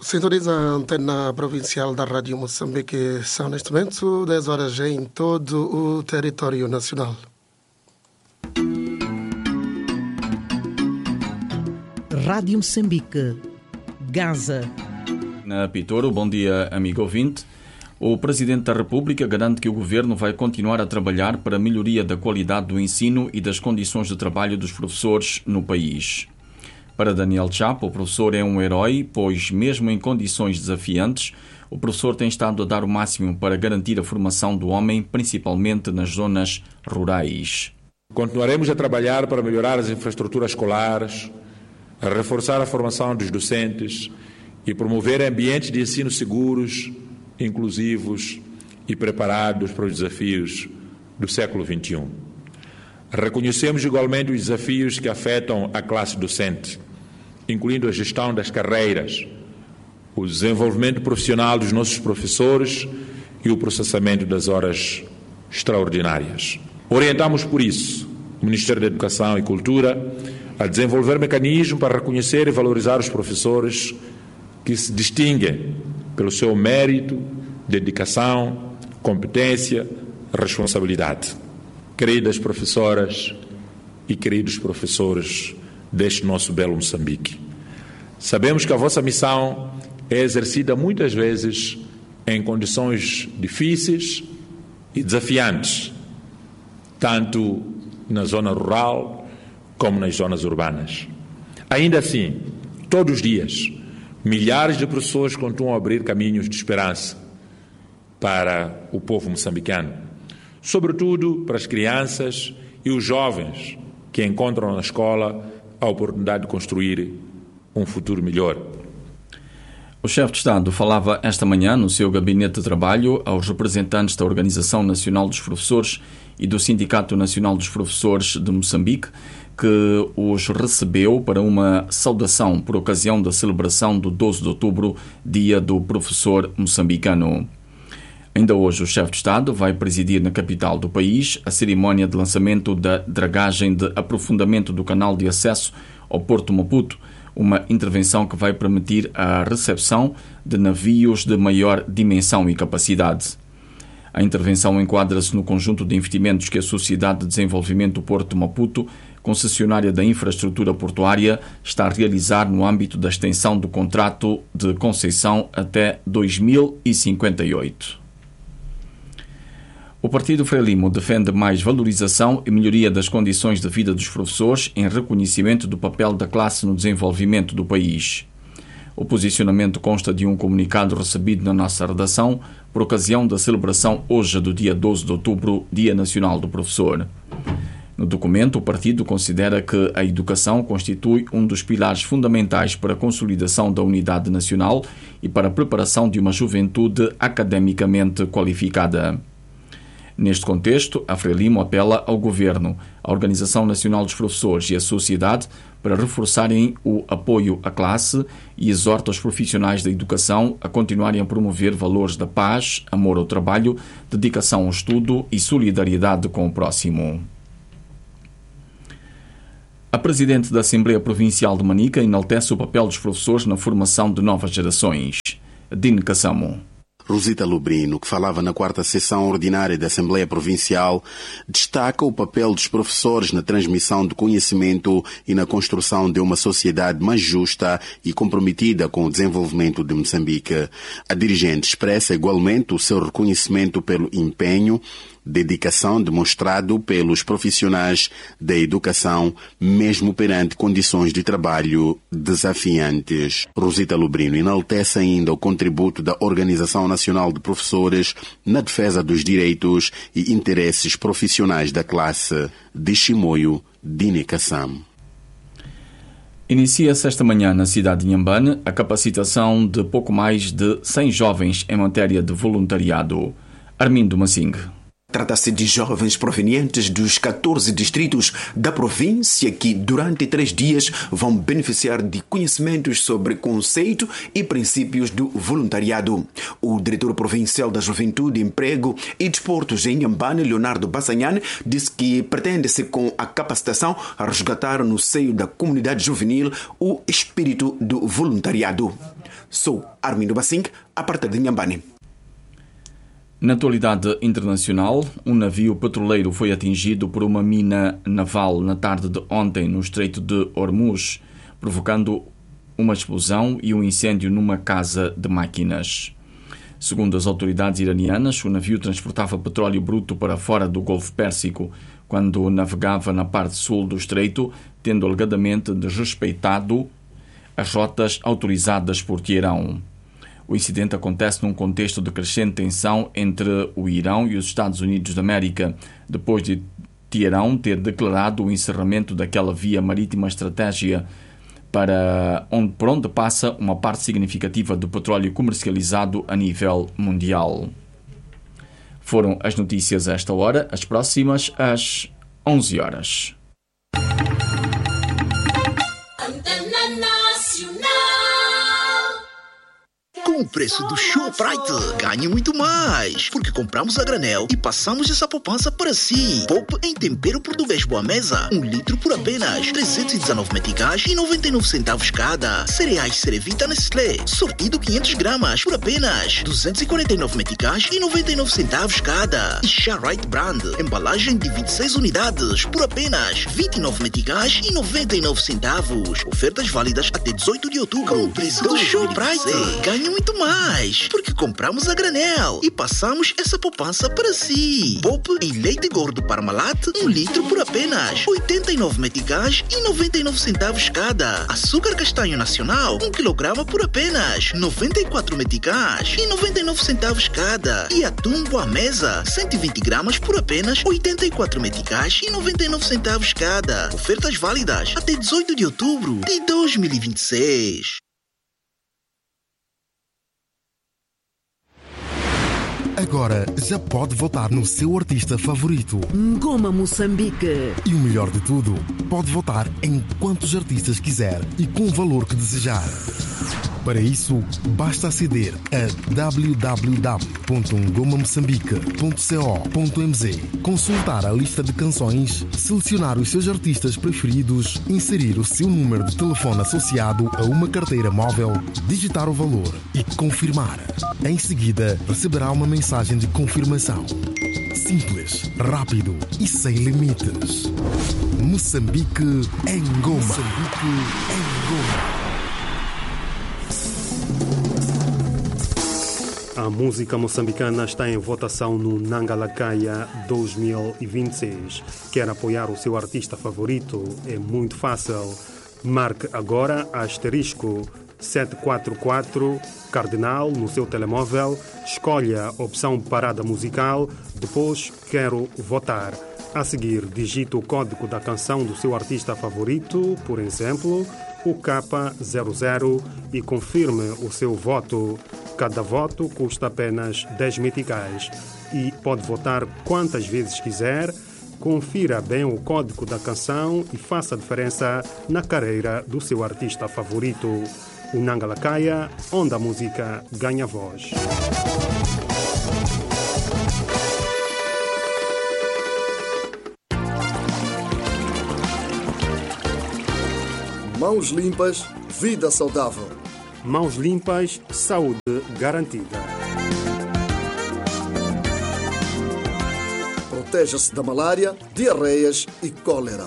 Sintoniza a antena provincial da Rádio Moçambique. São neste momento 10 horas em todo o território nacional. Rádio Moçambique, Gaza. Na Pitoro, bom dia, amigo ouvinte. O Presidente da República garante que o Governo vai continuar a trabalhar para a melhoria da qualidade do ensino e das condições de trabalho dos professores no país. Para Daniel Chapo, o professor é um herói, pois, mesmo em condições desafiantes, o professor tem estado a dar o máximo para garantir a formação do homem, principalmente nas zonas rurais. Continuaremos a trabalhar para melhorar as infraestruturas escolares, a reforçar a formação dos docentes e promover ambientes de ensino seguros, inclusivos e preparados para os desafios do século XXI. Reconhecemos igualmente os desafios que afetam a classe docente, incluindo a gestão das carreiras, o desenvolvimento profissional dos nossos professores e o processamento das horas extraordinárias. Orientamos, por isso, o Ministério da Educação e Cultura a desenvolver mecanismos para reconhecer e valorizar os professores que se distinguem pelo seu mérito, dedicação, competência, responsabilidade. Queridas professoras e queridos professores deste nosso belo Moçambique, sabemos que a vossa missão é exercida muitas vezes em condições difíceis e desafiantes, tanto na zona rural como nas zonas urbanas. Ainda assim, todos os dias, milhares de pessoas continuam a abrir caminhos de esperança para o povo moçambicano, sobretudo para as crianças e os jovens que encontram na escola a oportunidade de construir um futuro melhor. O chefe de Estado falava esta manhã no seu gabinete de trabalho aos representantes da Organização Nacional dos Professores e do Sindicato Nacional dos Professores de Moçambique, que os recebeu para uma saudação por ocasião da celebração do 12 de outubro, Dia do Professor Moçambicano. Ainda hoje o chefe de Estado vai presidir na capital do país a cerimónia de lançamento da dragagem de aprofundamento do canal de acesso ao Porto Maputo, uma intervenção que vai permitir a recepção de navios de maior dimensão e capacidade. A intervenção enquadra-se no conjunto de investimentos que a Sociedade de Desenvolvimento do Porto Maputo, concessionária da infraestrutura portuária, está a realizar no âmbito da extensão do contrato de concessão até 2058. O Partido Frelimo defende mais valorização e melhoria das condições de vida dos professores em reconhecimento do papel da classe no desenvolvimento do país. O posicionamento consta de um comunicado recebido na nossa redação por ocasião da celebração hoje do dia 12 de outubro, Dia Nacional do Professor. No documento, o partido considera que a educação constitui um dos pilares fundamentais para a consolidação da unidade nacional e para a preparação de uma juventude academicamente qualificada. Neste contexto, a Frelimo apela ao Governo, à Organização Nacional dos Professores e à sociedade para reforçarem o apoio à classe e exorta os profissionais da educação a continuarem a promover valores da paz, amor ao trabalho, dedicação ao estudo e solidariedade com o próximo. A Presidente da Assembleia Provincial de Manica enaltece o papel dos professores na formação de novas gerações. Dine Kassamo. Rosita Lubrino, que falava na quarta sessão ordinária da Assembleia Provincial, destaca o papel dos professores na transmissão do conhecimento e na construção de uma sociedade mais justa e comprometida com o desenvolvimento de Moçambique. A dirigente expressa igualmente o seu reconhecimento pelo empenho, dedicação demonstrado pelos profissionais da educação, mesmo perante condições de trabalho desafiantes. Rosita Lubrino enaltece ainda o contributo da Organização Nacional de Professores na defesa dos direitos e interesses profissionais da classe. De Chimoio, Dine Kassam. Inicia-se esta manhã na cidade de Inhambane a capacitação de pouco mais de 100 jovens em matéria de voluntariado. Armindo Massing. Trata-se de jovens provenientes dos 14 distritos da província que, durante 3 dias, vão beneficiar de conhecimentos sobre conceito e princípios do voluntariado. O diretor provincial da Juventude, Emprego e Desportos em Inhambane, Leonardo Bassanhane, disse que pretende-se, com a capacitação, resgatar no seio da comunidade juvenil o espírito do voluntariado. Sou Armindo Bassing, a partir de Inhambane. Na atualidade internacional, um navio petroleiro foi atingido por uma mina naval na tarde de ontem no Estreito de Hormuz, provocando uma explosão e um incêndio numa casa de máquinas. Segundo as autoridades iranianas, o navio transportava petróleo bruto para fora do Golfo Pérsico quando navegava na parte sul do estreito, tendo alegadamente desrespeitado as rotas autorizadas por Teherão. O incidente acontece num contexto de crescente tensão entre o Irão e os Estados Unidos da América, depois de Teherão ter declarado o encerramento daquela via marítima estratégica por onde passa uma parte significativa do petróleo comercializado a nível mundial. Foram as notícias a esta hora, as próximas às 11 horas. Com o preço do Shoprite, ganhe muito mais, porque compramos a granel e passamos essa poupança para si. Poupe em tempero português Boa Mesa, 1 litro por apenas 319 meticais e 99 centavos cada. Cereais Cerevita Nestlé, sortido 500 gramas por apenas 249 meticais e 99 centavos cada. E Charite Brand, embalagem de 26 unidades por apenas 29 meticais e 99 centavos. Ofertas válidas até 18 de outubro. Com o preço do Shoprite, ganhe muito mais, porque compramos a granel e passamos essa poupança para si. Poupe em leite gordo Parmalat, 1 litro por apenas 89 meticais e 99 centavos cada. Açúcar castanho nacional, 1 quilograma por apenas 94 meticais e 99 centavos cada. E atum Boa Mesa, 120 gramas por apenas 84 meticais e 99 centavos cada. Ofertas válidas até 18 de outubro de 2026. Agora já pode votar no seu artista favorito. Ngoma Moçambique. E o melhor de tudo, pode votar em quantos artistas quiser e com o valor que desejar. Para isso, basta aceder a www.ngomamoçambique.co.mz, consultar a lista de canções, selecionar os seus artistas preferidos, inserir o seu número de telefone associado a uma carteira móvel, digitar o valor e confirmar. Em seguida, receberá uma mensagem de confirmação. Simples, rápido e sem limites. Moçambique em Goma. Moçambique em Goma. A música moçambicana está em votação no Nangalakaya 2026. Quer apoiar o seu artista favorito? É muito fácil. Marque agora asterisco 744 cardinal no seu telemóvel, escolha a opção parada musical, depois quero votar. A seguir, digite o código da canção do seu artista favorito, por exemplo, o K00, e confirme o seu voto. Cada voto custa apenas 10 meticais e pode votar quantas vezes quiser. Confira bem o código da canção e faça a diferença na carreira do seu artista favorito. O Nangalakaya, onde a música ganha voz. Mãos limpas, vida saudável. Mãos limpas, saúde garantida. Proteja-se da malária, diarreias e cólera.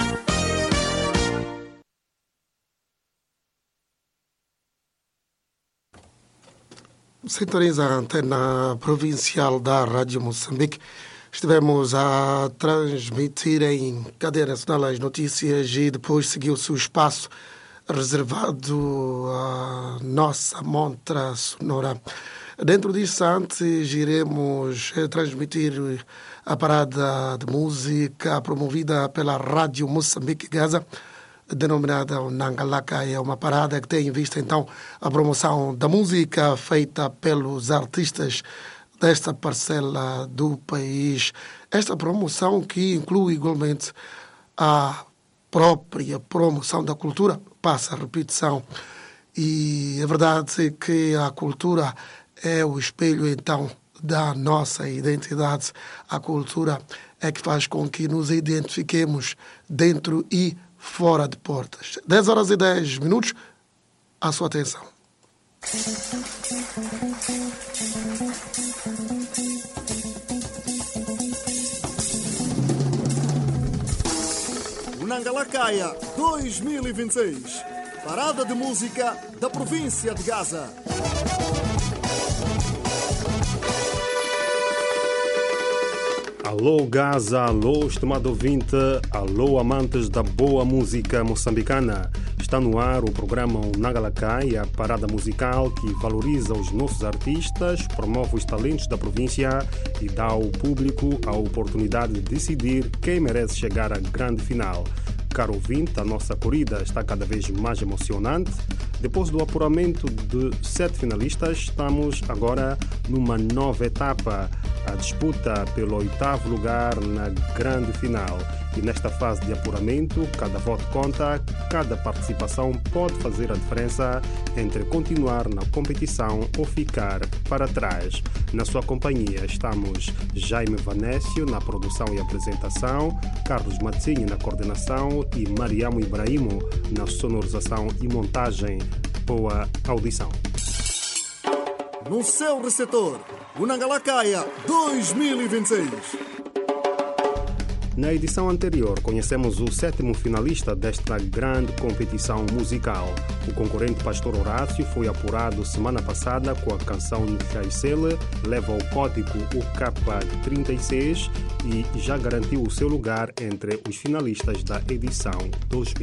Sintoniza a antena provincial da Rádio Moçambique. Estivemos a transmitir em cadeia nacional as notícias e depois seguiu-se o espaço reservado à nossa montra sonora. Dentro disso, antes iremos transmitir a parada de música promovida pela Rádio Moçambique Gaza, denominada Nangalaka. É uma parada que tem em vista, então, a promoção da música feita pelos artistas desta parcela do país. Esta promoção que inclui igualmente a própria promoção da cultura, passa a repetição. E a verdade é que a cultura é o espelho, então, da nossa identidade. A cultura é que faz com que nos identifiquemos dentro e fora de portas. 10h10, à sua atenção. O Nangalakaya 2026. Parada de música da província de Gaza. Alô Gaza, alô estimado ouvinte, alô amantes da boa música moçambicana. Está no ar o programa Nangalakaya, a parada musical que valoriza os nossos artistas, promove os talentos da província e dá ao público a oportunidade de decidir quem merece chegar à grande final. Caro ouvinte, a nossa corrida está cada vez mais emocionante. Depois do apuramento de 7 finalistas, estamos agora numa nova etapa, a disputa pelo 8º lugar na grande final. E nesta fase de apuramento, cada voto conta, cada participação pode fazer a diferença entre continuar na competição ou ficar para trás. Na sua companhia estamos Jaime Vanécio na produção e apresentação, Carlos Matzinho na coordenação e Mariamo Ibrahimo na sonorização e montagem. Boa audição. No seu receptor, o Nangalakaya 2026. Na edição anterior, conhecemos o 7º finalista desta grande competição musical. O concorrente Pastor Horácio foi apurado semana passada com a canção Nikaisele, leva o código UK36 e já garantiu o seu lugar entre os finalistas da edição 2026.